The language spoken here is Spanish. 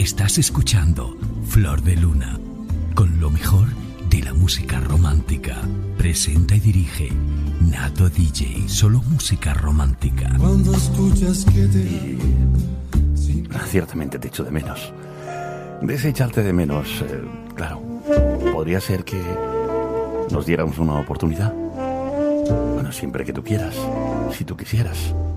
Estás escuchando Flor de Luna, con lo mejor de la música romántica. Presenta y dirige Nato DJ, solo música romántica. Cuando escuchas que te... Ciertamente te echo de menos. Desecharte de menos, claro. Podría ser que nos diéramos una oportunidad. Bueno, siempre que tú quieras, si tú quisieras.